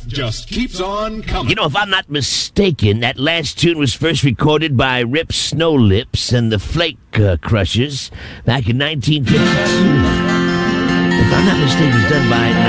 just keeps on coming. You know, if I'm not mistaken, that last tune was first recorded by Rip Snow Lips and the Flake Crushers back in 1952. If I'm not mistaken, it was done by